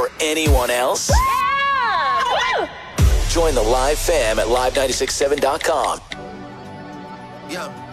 for anyone else? Yeah! Join the live fam at live967.com. Yeah.